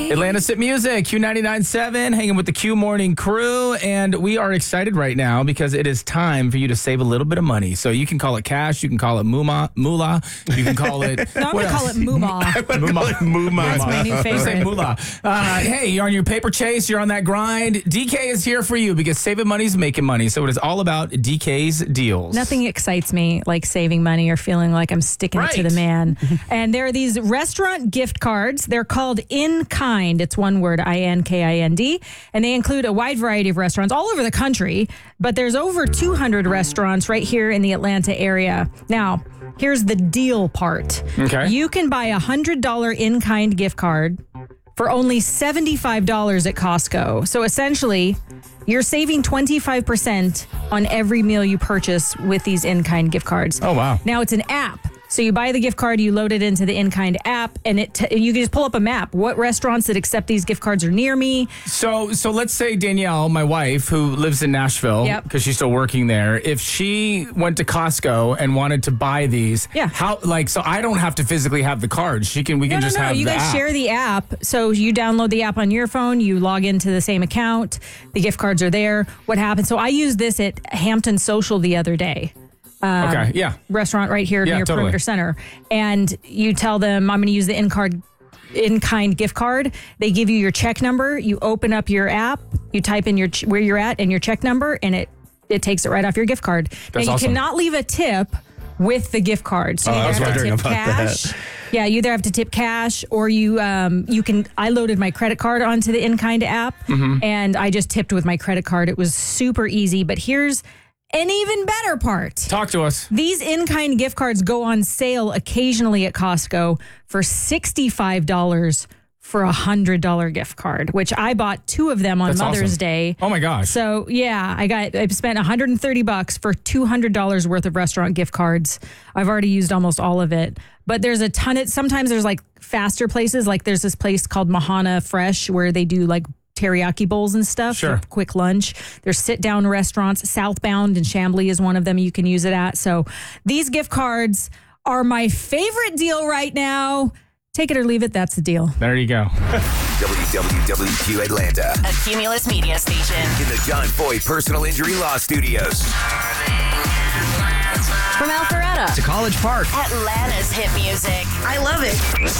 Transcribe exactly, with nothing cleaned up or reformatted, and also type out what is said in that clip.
Hey. Atlanta's Hit Music, Q ninety-nine point seven, hanging with the Q Morning crew. And we are excited right now because it is time for you to save a little bit of money. So you can call it cash, you can call it moolah, moolah, you can call it... No, I'm going to call it moolah. Moolah. Moolah. That's my new favorite. Say moolah. Uh, hey, you're on your paper chase, you're on that grind. D K is here for you because saving money is making money. So it is all about D K's deals. Nothing excites me like saving money or feeling like I'm sticking Right. it to the man. And there are these restaurant gift cards. They're called In Kind. It's one word, I N K I N D. And they include a wide variety of restaurants all over the country. But there's over two hundred restaurants right here in the Atlanta area. Now, here's the deal part. Okay. You can buy a one hundred dollars In Kind gift card for only seventy-five dollars at Costco. So essentially, you're saving twenty-five percent on every meal you purchase with these In Kind gift cards. Oh, wow. Now it's an app. So you buy the gift card, you load it into the In Kind app, and it t- you can just pull up a map. What restaurants that accept these gift cards are near me? So, so let's say Danielle, my wife, who lives in Nashville, Yep. because she's still working there. If she went to Costco and wanted to buy these, Yeah. how like so I don't have to physically have the cards. She can we can No, no, just no. have You the guys app. share the app. So you download the app on your phone. You log into the same account. The gift cards are there. What happens? So I used this at Hampton Social the other day. Okay, yeah. Restaurant right here Yeah, near totally. Perimeter Center. And you tell them, I'm going to use the in-card, in-kind gift card. They give you your check number. You open up your app. You type in your ch- where you're at and your check number, and it, it takes it right off your gift card. That's now, you awesome. cannot leave a tip with the gift card. So Oh, you I either was have to wondering tip about cash. that. Yeah, you either have to tip cash or you um, you can. I loaded my credit card onto the in-kind app, Mm-hmm. and I just tipped with my credit card. It was super easy. But here's an even better part. Talk to us. These in-kind gift cards go on sale occasionally at Costco for sixty-five dollars for a one hundred dollars gift card, which I bought two of them on That's Mother's awesome. Day. Oh my gosh. So yeah, I got I spent one hundred thirty bucks for two hundred dollars worth of restaurant gift cards. I've already used almost all of it. But there's a ton of sometimes there's like faster places, like there's this place called Mahana Fresh where they do like teriyaki bowls and stuff Sure. for quick lunch. There's sit-down restaurants. Southbound in Chamblee is one of them you can use it at. So these gift cards are my favorite deal right now. Take it or leave it. That's the deal. There you go. W W W Q Atlanta. A Cumulus media station. In the John Foy Personal Injury Law Studios. From Alpharetta To College Park. Atlanta's hit music. I love it.